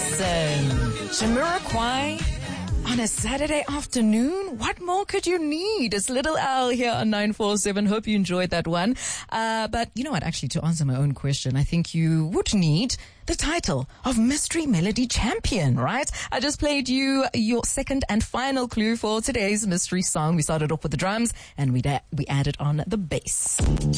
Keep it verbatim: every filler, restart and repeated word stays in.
Listen, Jamiroquai on a Saturday afternoon, what more could you need? It's Little L here on nine four seven. Hope you enjoyed that one. Uh, but you know what? Actually, to answer my own question, I think you would need the title of Mystery Melody Champion, right? I just played you your second and final clue for today's mystery song. We started off with the drums and we da- we added on the bass.